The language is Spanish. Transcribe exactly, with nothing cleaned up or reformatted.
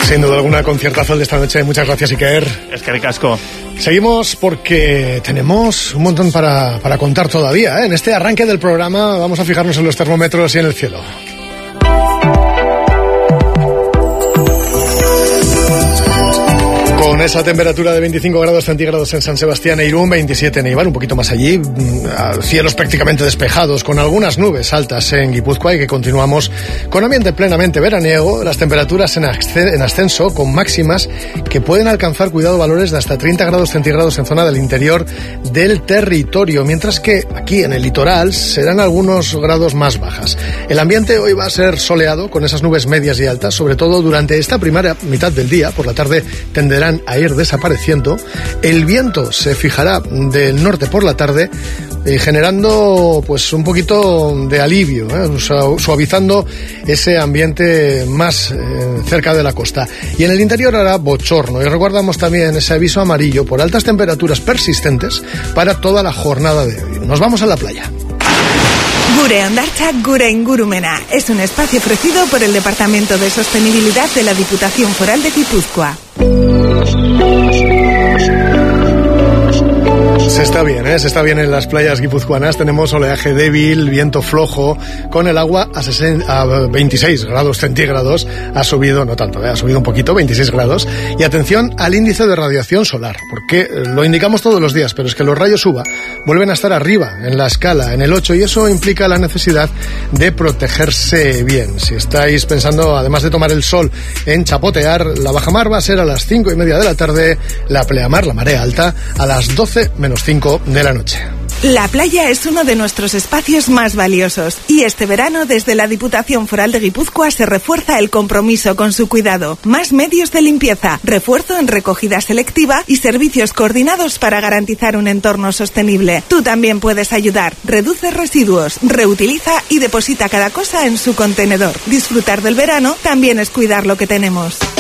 Sin duda alguna, conciertazo de esta noche. Muchas gracias, Iker. Es que ricasco. Seguimos porque tenemos un montón para, para contar todavía, ¿eh? En este arranque del programa vamos a fijarnos en los termómetros y en el cielo. Con esa temperatura de veinticinco grados centígrados en San Sebastián e Irún, veintisiete en Eibar, un poquito más allí, cielos prácticamente despejados, con algunas nubes altas en Guipúzcoa, y que continuamos con ambiente plenamente veraniego, las temperaturas en ascenso, con máximas que pueden alcanzar, cuidado, valores de hasta treinta grados centígrados en zona del interior del territorio, mientras que aquí en el litoral serán algunos grados más bajas. El ambiente hoy va a ser soleado, con esas nubes medias y altas, sobre todo durante esta primera mitad del día. Por la tarde tenderán a ir desapareciendo. El viento se fijará del norte por la tarde, eh, generando pues un poquito de alivio, eh, suavizando ese ambiente más eh, cerca de la costa. Y en el interior hará bochorno. Y recordamos también ese aviso amarillo por altas temperaturas persistentes para toda la jornada de hoy. Nos vamos a la playa. Gure Ondartza, Gure Ingurumena. Es un espacio ofrecido por el Departamento de Sostenibilidad de la Diputación Foral de Guipúzcoa. Se está bien, ¿eh? Se está bien en las playas guipuzcoanas. Tenemos oleaje débil, viento flojo, con el agua a, sesenta, a veintiséis grados centígrados. Ha subido, no tanto, ¿eh? Ha subido un poquito, veintiséis grados. Y atención al índice de radiación solar, porque lo indicamos todos los días, pero es que los rayos U V A vuelven a estar arriba en la escala, en el ocho, y eso implica la necesidad de protegerse bien. Si estáis pensando, además de tomar el sol, en chapotear, la bajamar va a ser a las cinco y media de la tarde, la pleamar, la marea alta, a las doce menos cinco de la noche. La playa es uno de nuestros espacios más valiosos y este verano desde la Diputación Foral de Guipúzcoa se refuerza el compromiso con su cuidado. Más medios de limpieza, refuerzo en recogida selectiva y servicios coordinados para garantizar un entorno sostenible. Tú también puedes ayudar. Reduce residuos, reutiliza y deposita cada cosa en su contenedor. Disfrutar del verano también es cuidar lo que tenemos.